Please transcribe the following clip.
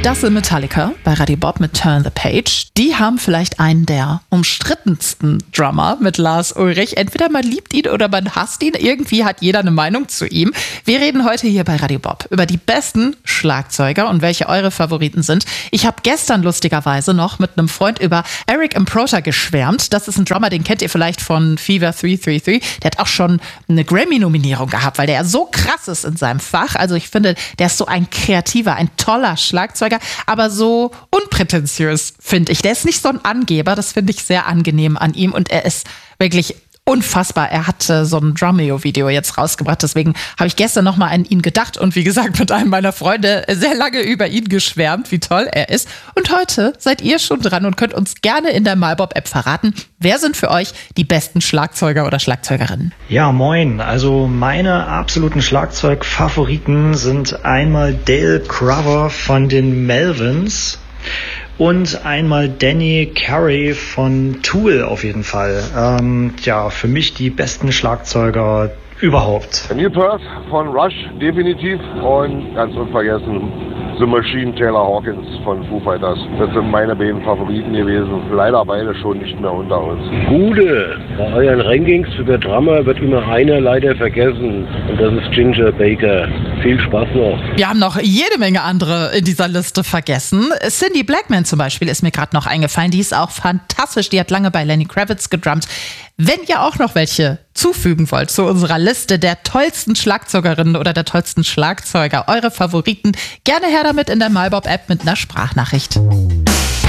Das sind Metallica bei Radio Bob mit Turn the Page. Die haben vielleicht einen der umstrittensten Drummer mit Lars Ulrich. Entweder man liebt ihn oder man hasst ihn. Irgendwie hat jeder eine Meinung zu ihm. Wir reden heute hier bei Radio Bob über die besten Schlagzeuger und welche eure Favoriten sind. Ich habe gestern lustigerweise noch mit einem Freund über Eric Improta geschwärmt. Das ist ein Drummer, den kennt ihr vielleicht von Fever 333. Der hat auch schon eine Grammy-Nominierung gehabt, weil der ja so krass ist in seinem Fach. Also ich finde, der ist so ein kreativer, ein toller Schlagzeuger, aber so unprätentiös, finde ich. Der ist nicht so ein Angeber, das finde ich sehr angenehm an ihm und er ist wirklich unfassbar. Er hat so ein Drumeo-Video jetzt rausgebracht, deswegen habe ich gestern nochmal an ihn gedacht und wie gesagt mit einem meiner Freunde sehr lange über ihn geschwärmt, wie toll er ist. Und heute seid ihr schon dran und könnt uns gerne in der MyBob-App verraten, wer sind für euch die besten Schlagzeuger oder Schlagzeugerinnen? Ja, moin. Also meine absoluten Schlagzeugfavoriten sind einmal Dale Crover von den Melvins und einmal Danny Carey von Tool auf jeden Fall. Für mich die besten Schlagzeuger überhaupt. Neil Peart von Rush, definitiv. Und ganz unvergessen The Machine, Taylor Hawkins von Foo Fighters. Das sind meine beiden Favoriten gewesen. Leider beide schon nicht mehr unter uns. Gute. Bei euren Rankings für der Drummer wird immer einer leider vergessen. Und das ist Ginger Baker. Viel Spaß noch. Wir haben noch jede Menge andere in dieser Liste vergessen. Cindy Blackman zum Beispiel ist mir gerade noch eingefallen. Die ist auch fantastisch. Die hat lange bei Lenny Kravitz gedrummt. Wenn ihr auch noch welche zufügen wollt zu unserer Liste der tollsten Schlagzeugerinnen oder der tollsten Schlagzeuger, eure Favoriten, gerne her damit in der MyBob-App mit einer Sprachnachricht.